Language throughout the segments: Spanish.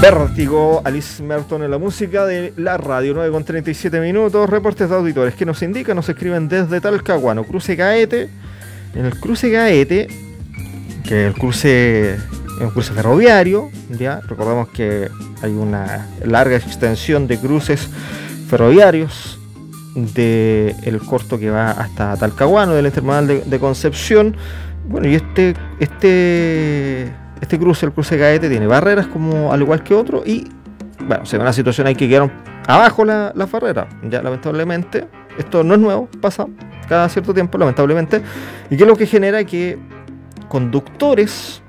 Vértigo, Alice Merton en la música de la radio, 9:37 minutos. Reportes de auditores que nos indican, nos escriben desde Talcahuano, cruce Gaete. En el cruce Gaete, que es un cruce ferroviario, ya recordamos que hay una larga extensión de cruces ferroviarios del corto que va hasta Talcahuano, del intermodal de Concepción. Bueno, y este cruce, el cruce Gaete, tiene barreras como al igual que otro, y bueno, se ve una situación ahí que quedaron abajo las barreras, ya lamentablemente. Esto no es nuevo, pasa cada cierto tiempo, lamentablemente, y que es lo que genera que conductores,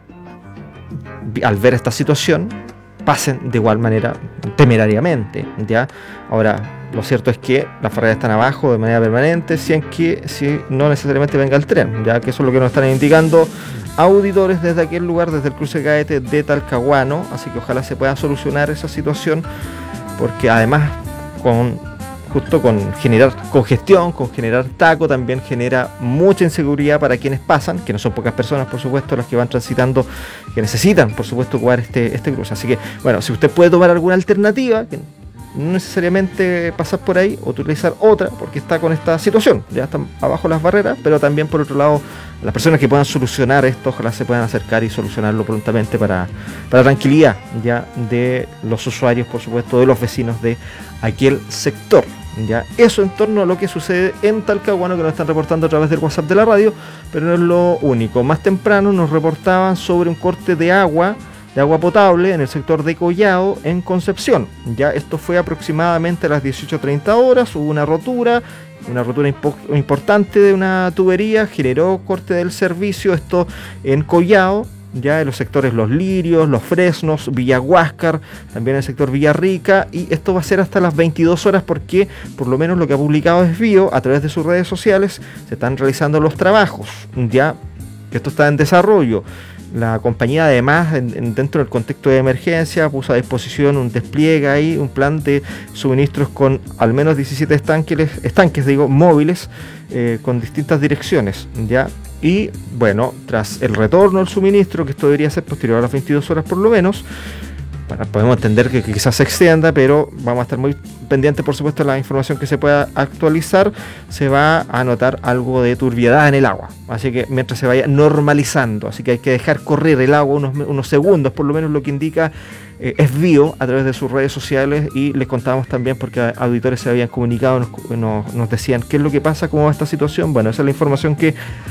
al ver esta situación, pasen de igual manera temerariamente, ¿ya? Ahora, lo cierto es que las barreras están abajo de manera permanente, si no necesariamente venga el tren, ya que eso es lo que nos están indicando auditores desde aquel lugar, desde el cruce Gaete de Talcahuano. Así que ojalá se pueda solucionar esa situación, porque además justo con generar congestión, con generar taco, también genera mucha inseguridad para quienes pasan, que no son pocas personas, por supuesto, las que van transitando, que necesitan, por supuesto, ocupar este cruce. Así que, bueno, si usted puede tomar alguna alternativa, que no necesariamente pasar por ahí, o utilizar otra, porque está con esta situación, ya están abajo las barreras, pero también, por otro lado, las personas que puedan solucionar esto, ojalá se puedan acercar y solucionarlo prontamente para tranquilidad ya de los usuarios, por supuesto, de los vecinos de aquel sector. Ya, eso en torno a lo que sucede en Talcahuano, que nos están reportando a través del WhatsApp de la radio, pero no es lo único. Más temprano nos reportaban sobre un corte de agua potable en el sector de Collao, en Concepción. Ya esto fue aproximadamente a las 18:30 horas, hubo una rotura importante de una tubería, generó corte del servicio, esto en Collao, ya en los sectores Los Lirios, Los Fresnos, Villa Huáscar, también en el sector Villarrica, y esto va a ser hasta las 22 horas porque, por lo menos lo que ha publicado Desvío a través de sus redes sociales, se están realizando los trabajos, ya que esto está en desarrollo. La compañía, además, dentro del contexto de emergencia, puso a disposición un despliegue ahí, un plan de suministros con al menos 17 estanques móviles, con distintas direcciones, ¿ya? Y bueno, tras el retorno del suministro, que esto debería ser posterior a las 22 horas por lo menos, podemos entender que quizás se extienda, pero vamos a estar muy pendientes, por supuesto, de la información que se pueda actualizar. Se va a notar algo de turbiedad en el agua, así que mientras se vaya normalizando, así que hay que dejar correr el agua unos segundos, por lo menos lo que indica Desvío a través de sus redes sociales. Y les contábamos también, porque auditores se habían comunicado, nos decían qué es lo que pasa, cómo va esta situación. Bueno, esa es la información que